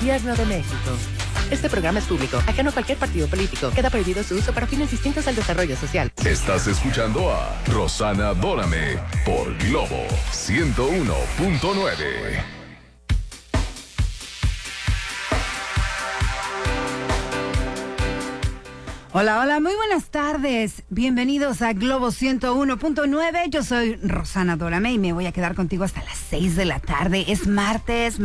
Gobierno de México. Este programa es público, ajeno a cualquier partido político. Queda prohibido su uso para fines distintos al desarrollo social. Estás escuchando a Rosana Dórame por Globo 101.9. Hola, hola, muy buenas tardes. Bienvenidos a Globo 101.9. Yo soy Rosana Dórame y me voy a quedar contigo hasta las 6 de la tarde. Es martes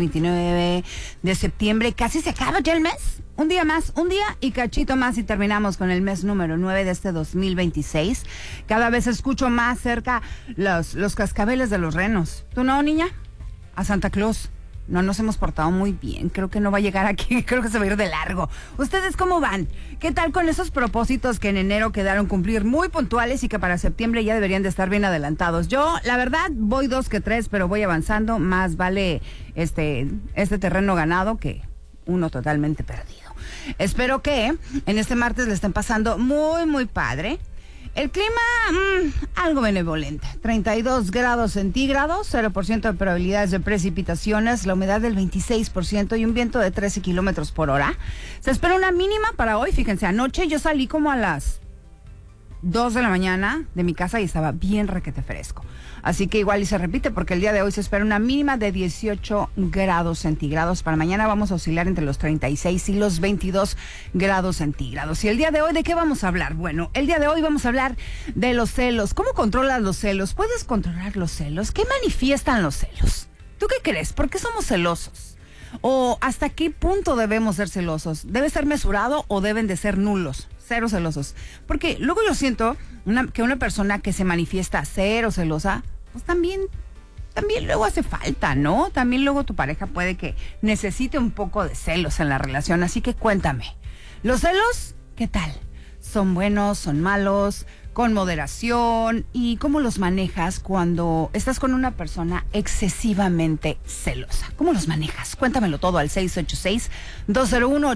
29 de septiembre. Casi se acaba ya el mes. Un día más, un día y cachito más y terminamos con el mes número 9 de este 2026. Cada vez escucho más cerca los cascabeles de los renos. ¿Tú no, niña? A Santa Claus. No nos hemos portado muy bien, creo que no va a llegar aquí, creo que se va a ir de largo. ¿Ustedes cómo van? ¿Qué tal con esos propósitos que en enero quedaron cumplir muy puntuales y que para septiembre ya deberían de estar bien adelantados? Yo, la verdad, voy 2 que 3, pero voy avanzando. Más vale este terreno ganado que uno totalmente perdido. Espero que en este martes le estén pasando muy, muy padre. El clima, algo benevolente. 32 grados centígrados, 0% de probabilidades de precipitaciones, la humedad del 26% y un viento de 13 kilómetros por hora. Se espera una mínima para hoy. Fíjense, anoche yo salí como a las 2 de la mañana de mi casa y estaba bien requete fresco. Así que igual y se repite porque el día de hoy se espera una mínima de 18 grados centígrados. Para mañana vamos a oscilar entre los 36 y los 22 grados centígrados. ¿Y el día de hoy de qué vamos a hablar? Bueno, el día de hoy vamos a hablar de los celos. ¿Cómo controlas los celos? ¿Puedes controlar los celos? ¿Qué manifiestan los celos? ¿Tú qué crees? ¿Por qué somos celosos? ¿O hasta qué punto debemos ser celosos? ¿Debe ser mesurado o deben de ser nulos? Cero celosos. Porque luego yo siento que una persona que se manifiesta cero celosa, pues también luego hace falta, ¿no? También luego tu pareja puede que necesite un poco de celos en la relación. Así que cuéntame, ¿los celos qué tal? ¿Son buenos? ¿Son malos? ¿Con moderación? ¿Y cómo los manejas cuando estás con una persona excesivamente celosa? ¿Cómo los manejas? Cuéntamelo todo al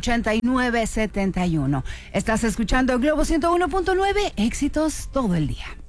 686-201-8971. Estás escuchando Globo 101.9, éxitos todo el día.